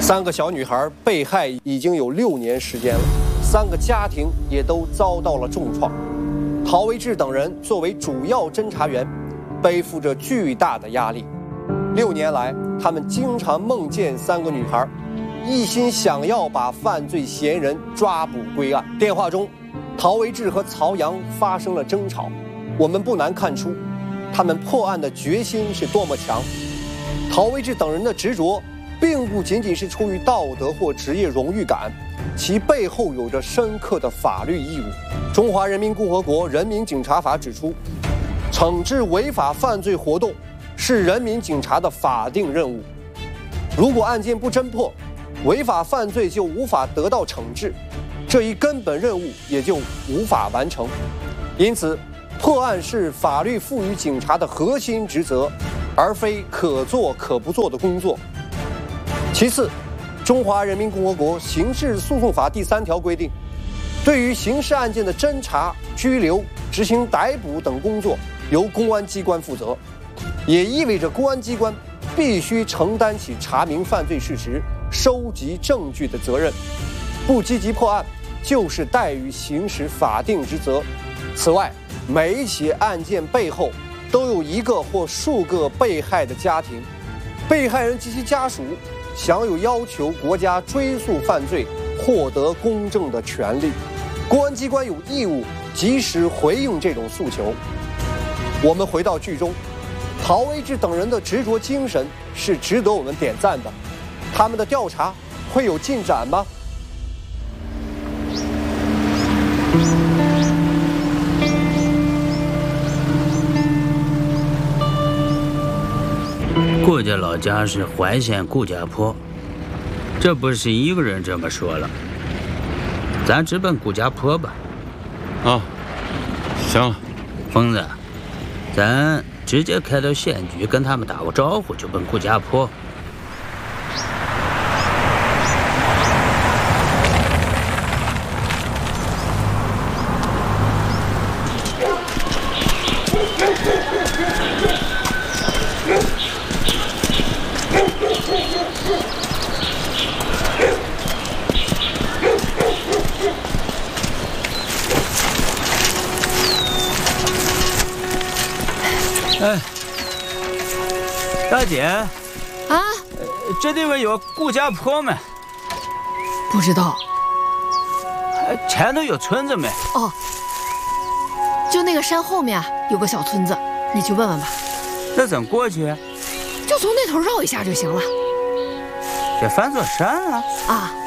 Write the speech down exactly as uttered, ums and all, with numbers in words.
三个小女孩被害已经有六年时间了，三个家庭也都遭到了重创。陶维志等人作为主要侦查员，背负着巨大的压力。六年来，他们经常梦见三个女孩，一心想要把犯罪嫌疑人抓捕归案。电话中，陶维志和曹阳发生了争吵。我们不难看出，他们破案的决心是多么强。陶维志等人的执着，并不仅仅是出于道德或职业荣誉感，其背后有着深刻的法律义务。中华人民共和国人民警察法指出，惩治违法犯罪活动是人民警察的法定任务。如果案件不侦破，违法犯罪就无法得到惩治，这一根本任务也就无法完成。因此，破案是法律赋予警察的核心职责，而非可做可不做的工作。其次，中华人民共和国刑事诉讼法第三条规定，对于刑事案件的侦查、拘留、执行逮捕等工作由公安机关负责，也意味着公安机关必须承担起查明犯罪事实、收集证据的责任。不积极破案，就是怠于行使法定职责。此外，每一起案件背后都有一个或数个被害的家庭，被害人及其家属享有要求国家追诉犯罪、获得公正的权利。公安机关有义务及时回应这种诉求。我们回到剧中，陶维志等人的执着精神是值得我们点赞的。他们的调查会有进展吗？ 顾家老家是淮县顾家坡，这不是一个人这么说了。咱直奔顾家坡吧。 啊，行了。 疯子，咱直接开到县局跟他们打个招呼，就奔顾家坡。哎，大姐啊，这地方有顾家坡没？ 不知道。 前头有村子没？ 哦，就那个山后面有个小村子，你去问问吧。 那怎么过去？ 就从那头绕一下就行了。 这翻座山啊？ 啊。